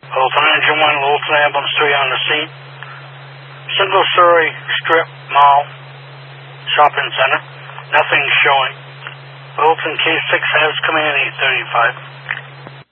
Littleton Engine 1, Littleton Ambulance 3 on the scene. Single-story strip mall shopping center. Nothing showing. Littleton K6 has come in at 8:35.